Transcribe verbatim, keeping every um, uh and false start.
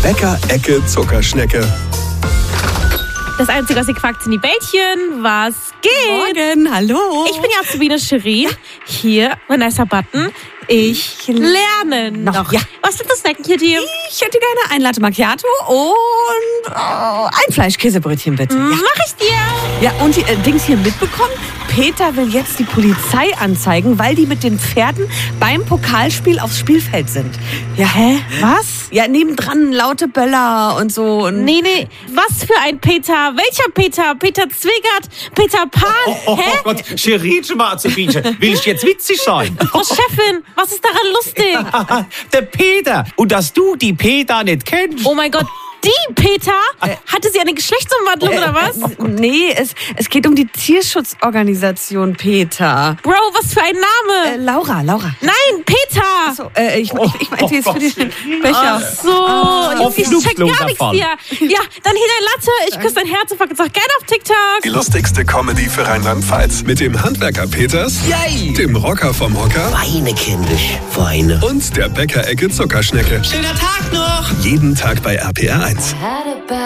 Bäcker-Ecke Zuckerschnecke. Das Einzige, was ihr quackt, sind die Bällchen. Was geht? Morgen, hallo. Ich bin die Azubine Cherie. Hier, Vanessa Button. Ich lerne noch. Ja. Was sind das Snacken hier, dir? Ich hätte gerne ein Latte Macchiato und oh, ein Fleischkäsebrötchen, bitte. Ja. Ja. Mach ich dir. Ja, und die äh, Dings hier mitbekommen? Peter will jetzt die Polizei anzeigen, weil die mit den Pferden beim Pokalspiel aufs Spielfeld sind. Ja. Hä? Was? Ja, nebendran laute Böller und so. Und Nee, nee. Was für ein Peter? Welcher Peter? Peter Zwingert? Peter Pan? Oh, oh, Hä? oh Gott, Cherie, Azubine, will ich jetzt witzig sein? Frau Chefin, was ist daran lustig? Der Peter. Und dass du die Peter nicht kennst. Oh mein Gott, die Peter? Hatte sie eine Geschlechtsumwandlung oder was? Nee, es, es geht um die Tierschutzorganisation Peter. Bro, was für ein Name? Äh, Laura, Laura. Nein, Peter! So, äh, ich, ich, ich meinte jetzt Oh für den Gott. Becher. So, Auf ich check gar Fluchtloser nichts Fall. hier. Ja, dann hier dein Latte. Ich küsse dein Herz und fuck jetzt auch gerne auf TikTok. Die lustigste Comedy für Rheinland-Pfalz. Mit dem Handwerker Peters, Yay! dem Rocker vom Hocker Weine, kindisch, Weine. und der Bäcker-Ecke Zuckerschnecke. Schöner Tag noch! Jeden Tag bei R P R eins. Had a bad